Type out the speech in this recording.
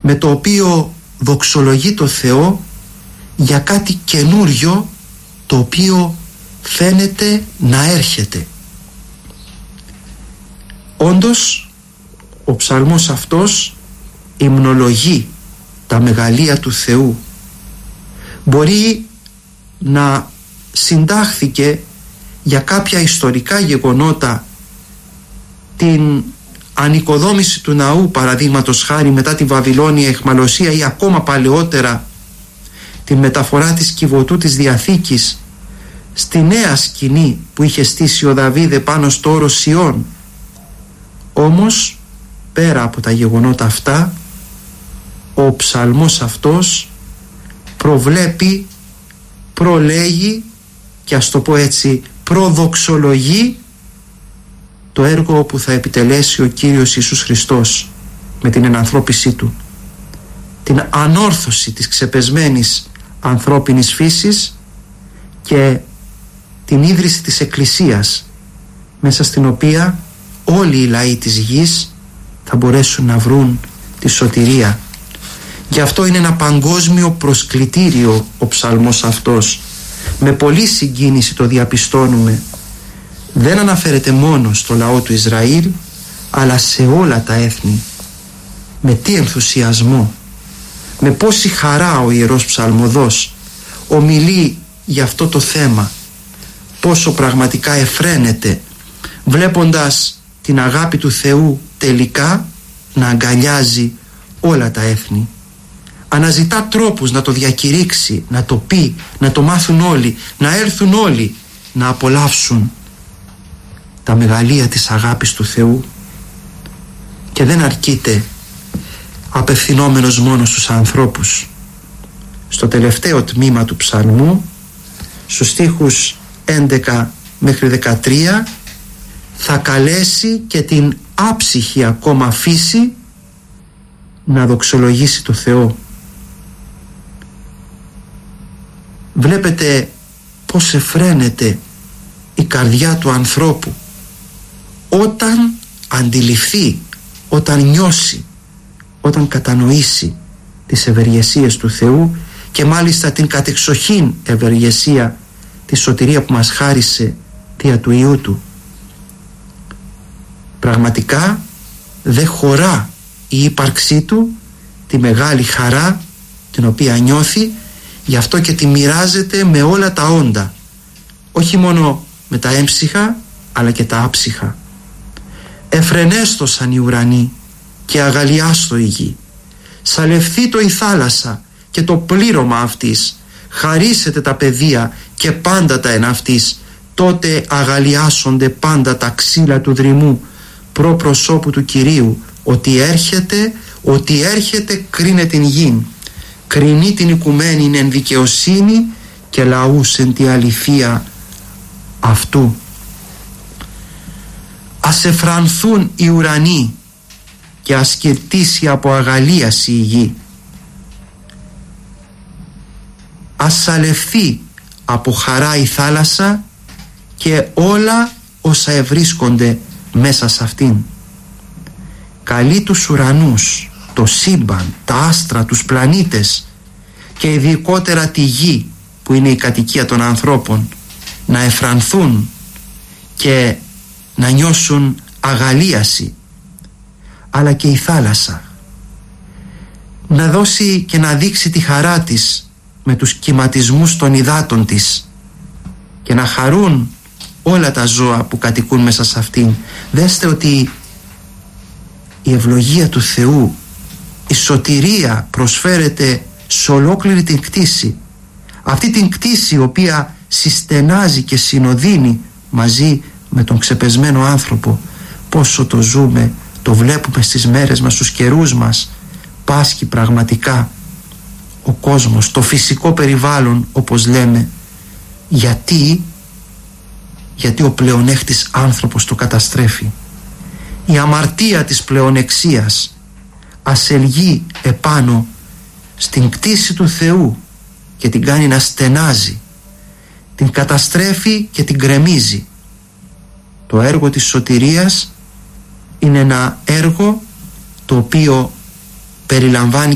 με το οποίο δοξολογεί το Θεό για κάτι καινούριο το οποίο φαίνεται να έρχεται. Όντως ο ψαλμός αυτός υμνολογεί τα μεγαλεία του Θεού. Μπορεί να συντάχθηκε για κάποια ιστορικά γεγονότα, την ανοικοδόμηση του ναού παραδείγματος χάρη μετά τη Βαβυλώνια αιχμαλωσία, ή ακόμα παλαιότερα τη μεταφορά της Κιβωτού της Διαθήκης στη νέα σκηνή που είχε στήσει ο Δαβίδ πάνω στο όρος Σιών. Όμως πέρα από τα γεγονότα αυτά, ο ψαλμός αυτός προβλέπει, προλέγει και ας το πω έτσι προδοξολογεί το έργο που θα επιτελέσει ο Κύριος Ιησούς Χριστός με την ενανθρώπισή του, την ανόρθωση της ξεπεσμένης ανθρώπινης φύσης και την ίδρυση της Εκκλησίας, μέσα στην οποία όλοι οι λαοί της γης θα μπορέσουν να βρουν τη σωτηρία. Γι' αυτό είναι ένα παγκόσμιο προσκλητήριο ο ψαλμός αυτός. Με πολλή συγκίνηση το διαπιστώνουμε. Δεν αναφέρεται μόνο στο λαό του Ισραήλ, αλλά σε όλα τα έθνη. Με τι ενθουσιασμό, με πόση χαρά ο Ιερός Ψαλμοδός ομιλεί για αυτό το θέμα. Πόσο πραγματικά εφραίνεται βλέποντας την αγάπη του Θεού τελικά να αγκαλιάζει όλα τα έθνη. Αναζητά τρόπους να το διακηρύξει, να το πει, να το μάθουν όλοι, να έρθουν όλοι να απολαύσουν τα μεγαλεία της αγάπης του Θεού. Και δεν αρκείται απευθυνόμενος μόνο στους ανθρώπους. Στο τελευταίο τμήμα του ψαλμού, στους στίχους 11 μέχρι 13, θα καλέσει και την άψυχη ακόμα φύση να δοξολογήσει το Θεό. Βλέπετε πως εφραίνεται η καρδιά του ανθρώπου όταν αντιληφθεί, όταν νιώσει, όταν κατανοήσει τις ευεργεσίες του Θεού, και μάλιστα την κατεξοχήν ευεργεσία, τη σωτηρία που μας χάρισε δια του Υιού Του. Πραγματικά δεν χωρά η ύπαρξή του τη μεγάλη χαρά την οποία νιώθει, γι' αυτό και τη μοιράζεται με όλα τα όντα, όχι μόνο με τα έμψυχα αλλά και τα άψυχα. Εφρενέστοσαν οι ουρανοί και αγαλιάστο η γη, σαλευθήτω η θάλασσα και το πλήρωμα αυτής, χαρίσετε τα πεδία και πάντα τα εν αυτής, τότε αγαλιάσονται πάντα τα ξύλα του δρυμού προ προσώπου του Κυρίου, ότι έρχεται κρίνε την γην, κρινεί την οικουμένη εν δικαιοσύνη και λαούς εν τη αληθεία αυτού. Ας εφρανθούν οι ουρανοί και ας κερτήσει από αγαλίαση η γη. Ας σαλευθεί από χαρά η θάλασσα και όλα όσα ευρίσκονται μέσα σε αυτήν. Καλεί τους ουρανούς, το σύμπαν, τα άστρα, τους πλανήτες και ειδικότερα τη γη που είναι η κατοικία των ανθρώπων να εφρανθούν και να νιώσουν αγαλίαση, αλλά και η θάλασσα να δώσει και να δείξει τη χαρά της με τους κυματισμούς των υδάτων της και να χαρούν όλα τα ζώα που κατοικούν μέσα σε αυτήν. Δέστε ότι η ευλογία του Θεού, η σωτηρία προσφέρεται σε ολόκληρη την κτήση. Αυτή την κτήση η οποία συστενάζει και συνοδύνει μαζί με τον ξεπεσμένο άνθρωπο. Πόσο το ζούμε, το βλέπουμε στις μέρες μας, στους καιρούς μας. Πάσχει πραγματικά ο κόσμος, το φυσικό περιβάλλον όπως λέμε. Γιατί ο πλεονέκτης άνθρωπος το καταστρέφει. Η αμαρτία της πλεονεξίας ασελγεί επάνω στην κτήση του Θεού και την κάνει να στενάζει, την καταστρέφει και την κρεμίζει. Το έργο της σωτηρίας είναι ένα έργο το οποίο περιλαμβάνει